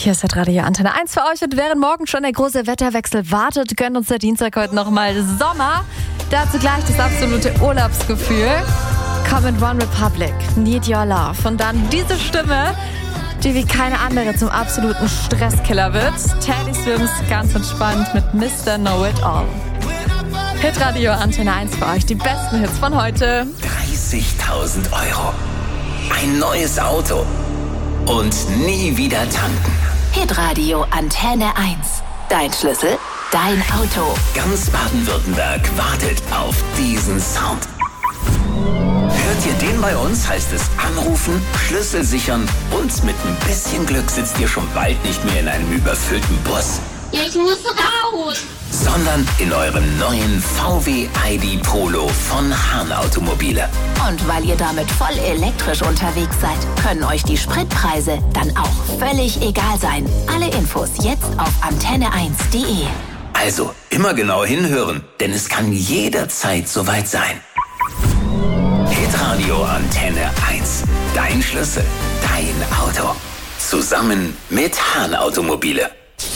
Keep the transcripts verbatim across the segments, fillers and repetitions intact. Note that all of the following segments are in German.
Hier ist Radio Antenne eins für euch und während morgen schon der große Wetterwechsel wartet, gönnt uns der Dienstag heute nochmal Sommer. Dazu gleich das absolute Urlaubsgefühl. Come and One Republic, Need Your Love. Und dann diese Stimme, die wie keine andere zum absoluten Stresskiller wird. Teddy Swims ganz entspannt mit Mister Know It All. Hitradio Antenne eins für euch, die besten Hits von heute. dreißigtausend Euro. Ein neues Auto. Und nie wieder tanken. Hitradio Antenne eins. Dein Schlüssel, dein Auto. Ganz Baden-Württemberg wartet auf diesen Sound. Hört ihr den bei uns, heißt es anrufen, Schlüssel sichern und mit ein bisschen Glück sitzt ihr schon bald nicht mehr in einem überfüllten Bus. Ich muss raus! Sondern in eurem neuen V W I D Polo von Hahn Automobile. Und weil ihr damit voll elektrisch unterwegs seid, können euch die Spritpreise dann auch völlig egal sein. Alle Infos jetzt auf antenne eins punkt de. Also immer genau hinhören, denn es kann jederzeit soweit sein. Hitradio Antenne eins. Dein Schlüssel, dein Auto. Zusammen mit Hahn Automobile.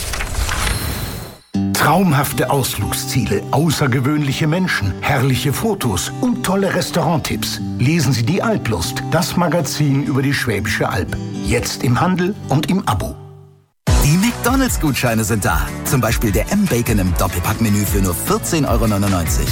Traumhafte Ausflugsziele, außergewöhnliche Menschen, herrliche Fotos und tolle Restauranttipps. Lesen Sie die Alplust, das Magazin über die Schwäbische Alb. Jetzt im Handel und im Abo. Die McDonalds-Gutscheine sind da. Zum Beispiel der M-Bacon im Doppelpackmenü für nur vierzehn Euro neunundneunzig.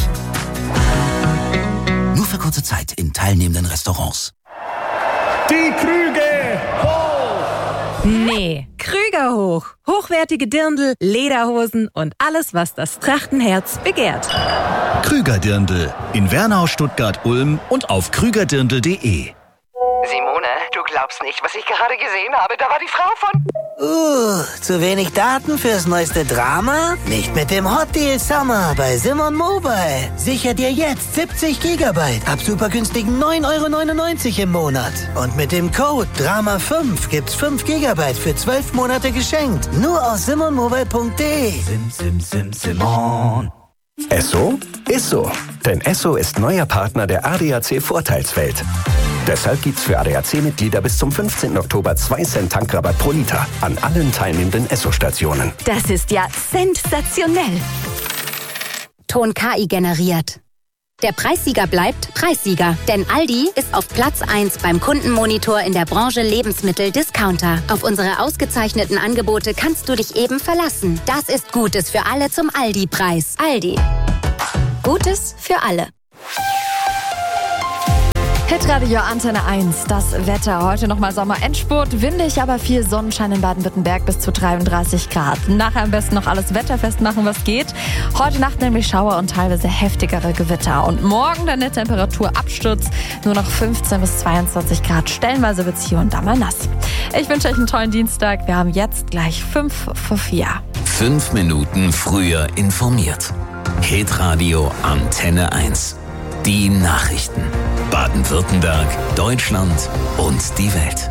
Nur für kurze Zeit in teilnehmenden Restaurants. Die Krüge hoch! Nee, Krüger hoch. Hochwertige Dirndl, Lederhosen und alles, was das Trachtenherz begehrt. Krüger Dirndl in Wernau, Stuttgart, Ulm und auf krügerdirndl punkt de. Simone, du glaubst nicht, was ich gerade gesehen habe. Da war die Frau von... Uh, zu wenig Daten fürs neueste Drama? Nicht mit dem Hot Deal Summer bei Simon Mobile. Sicher dir jetzt siebzig Gigabyte ab super günstigen neun Euro neunundneunzig im Monat. Und mit dem Code Drama fünf gibt's fünf Gigabyte für zwölf Monate geschenkt. Nur auf simon mobile punkt de. Sim, sim, sim, Simon. Esso ist so. Denn Esso ist neuer Partner der A D A C Vorteilswelt. Deshalb gibt's für A D A C-Mitglieder bis zum fünfzehnten Oktober zwei Cent Tankrabatt pro Liter an allen teilnehmenden Esso-Stationen. Das ist ja sensationell. Ton K I generiert. Der Preissieger bleibt Preissieger, denn Aldi ist auf Platz eins beim Kundenmonitor in der Branche Lebensmittel-Discounter. Auf unsere ausgezeichneten Angebote kannst du dich eben verlassen. Das ist Gutes für alle zum Aldi-Preis. Aldi. Gutes für alle. Hitradio Antenne eins, das Wetter. Heute nochmal Sommer-Endspurt. Windig, aber viel Sonnenschein in Baden-Württemberg bis zu dreiunddreißig Grad. Nachher am besten noch alles wetterfest machen, was geht. Heute Nacht nämlich Schauer und teilweise heftigere Gewitter. Und morgen dann der Temperaturabsturz. Nur noch fünfzehn bis zweiundzwanzig Grad. Stellenweise wird es hier und da mal nass. Ich wünsche euch einen tollen Dienstag. Wir haben jetzt gleich fünf vor vier. Fünf Minuten früher informiert. Hitradio Antenne eins. Die Nachrichten. Baden-Württemberg, Deutschland und die Welt.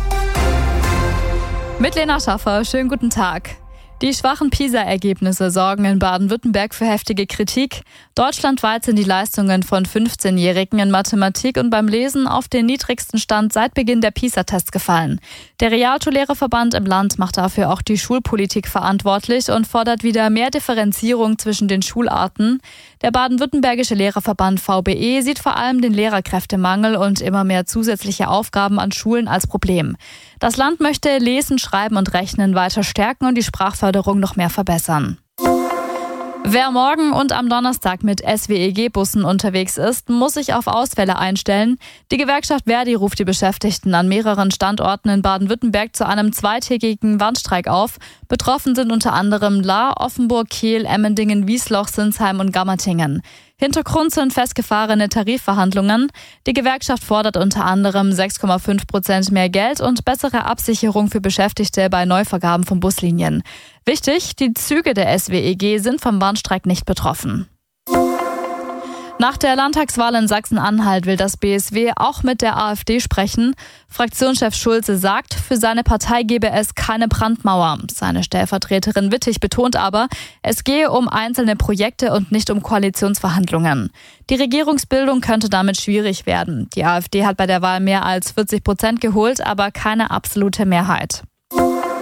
Mit Lena Schaffer, schönen guten Tag. Die schwachen PISA-Ergebnisse sorgen in Baden-Württemberg für heftige Kritik. Deutschlandweit sind die Leistungen von fünfzehnjährigen in Mathematik und beim Lesen auf den niedrigsten Stand seit Beginn der PISA-Tests gefallen. Der Realschullehrerverband im Land macht dafür auch die Schulpolitik verantwortlich und fordert wieder mehr Differenzierung zwischen den Schularten. Der baden-württembergische Lehrerverband V B E sieht vor allem den Lehrerkräftemangel und immer mehr zusätzliche Aufgaben an Schulen als Problem. Das Land möchte Lesen, Schreiben und Rechnen weiter stärken und die Sprachförderung noch mehr verbessern. Wer morgen und am Donnerstag mit S W E G-Bussen unterwegs ist, muss sich auf Ausfälle einstellen. Die Gewerkschaft Verdi ruft die Beschäftigten an mehreren Standorten in Baden-Württemberg zu einem zweitägigen Warnstreik auf. Betroffen sind unter anderem Lahr, Offenburg, Kehl, Emmendingen, Wiesloch, Sinsheim und Gammertingen. Hintergrund sind festgefahrene Tarifverhandlungen. Die Gewerkschaft fordert unter anderem sechs Komma fünf Prozent mehr Geld und bessere Absicherung für Beschäftigte bei Neuvergaben von Buslinien. Wichtig, die Züge der S W E G sind vom Warnstreik nicht betroffen. Nach der Landtagswahl in Sachsen-Anhalt will das B S W auch mit der AfD sprechen. Fraktionschef Schulze sagt, für seine Partei gebe es keine Brandmauer. Seine Stellvertreterin Wittig betont aber, es gehe um einzelne Projekte und nicht um Koalitionsverhandlungen. Die Regierungsbildung könnte damit schwierig werden. Die AfD hat bei der Wahl mehr als vierzig Prozent geholt, aber keine absolute Mehrheit.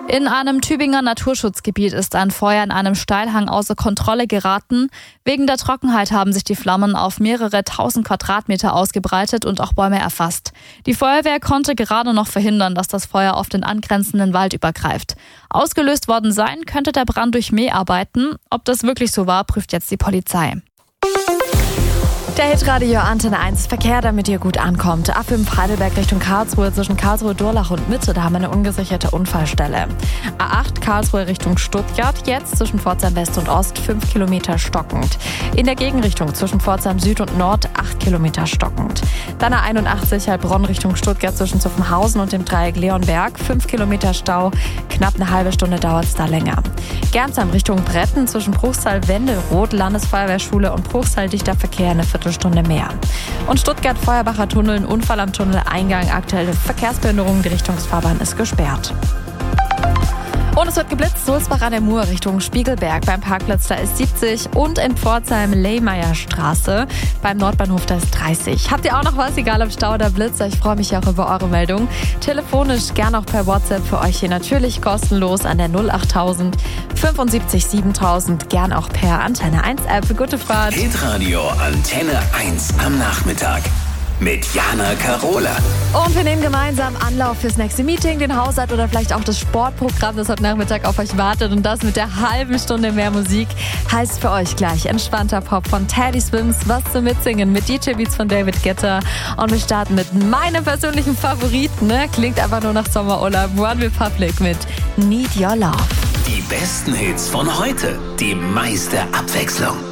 In einem Tübinger Naturschutzgebiet ist ein Feuer in einem Steilhang außer Kontrolle geraten. Wegen der Trockenheit haben sich die Flammen auf mehrere tausend Quadratmeter ausgebreitet und auch Bäume erfasst. Die Feuerwehr konnte gerade noch verhindern, dass das Feuer auf den angrenzenden Wald übergreift. Ausgelöst worden sein könnte der Brand durch Mäharbeiten. Ob das wirklich so war, prüft jetzt die Polizei. Der Hitradio Antenne eins Verkehr, damit ihr gut ankommt. A fünf Heidelberg Richtung Karlsruhe zwischen Karlsruhe, Durlach und Mitte, da haben wir eine ungesicherte Unfallstelle. A acht Karlsruhe Richtung Stuttgart, jetzt zwischen Pforzheim West und Ost, fünf Kilometer stockend. In der Gegenrichtung zwischen Pforzheim Süd und Nord, acht Kilometer stockend. Dann A einundachtzig Heilbronn Richtung Stuttgart zwischen Zuffenhausen und dem Dreieck Leonberg, fünf Kilometer Stau, knapp eine halbe Stunde dauert es da länger. Gernsheim Richtung Bretten zwischen Bruchsal, Wendelroth, Landesfeuerwehrschule und Bruchsal dichter Verkehr, eine Viertelstunde mehr. Und Stuttgart-Feuerbacher Tunnel, ein Unfall am Tunneleingang, aktuelle Verkehrsbehinderung, die Richtungsfahrbahn ist gesperrt. Und es wird geblitzt, Sulzbach an der Mur Richtung Spiegelberg. Beim Parkplatz da ist siebzig und in Pforzheim Lehmeyer-Straße. Beim Nordbahnhof da ist dreißig. Habt ihr auch noch was, egal ob Stau oder Blitz? Ich freue mich auch über eure Meldung. Telefonisch, gern auch per WhatsApp für euch hier natürlich kostenlos an der null achttausend fünfundsiebzig siebentausend. Gern auch per Antenne eins App. Gute Fahrt. Hitradio Antenne eins am Nachmittag. Mit Jana Karola. Und wir nehmen gemeinsam Anlauf fürs nächste Meeting, den Haushalt oder vielleicht auch das Sportprogramm, das heute Nachmittag auf euch wartet. Und das mit der halben Stunde mehr Musik heißt für euch gleich entspannter Pop von Teddy Swims, was zum Mitsingen mit D J-Beats von David Guetta. Und wir starten mit meinem persönlichen Favoriten, ne? Klingt einfach nur nach Sommerurlaub. One Republic mit Need Your Love. Die besten Hits von heute, die meiste Abwechslung.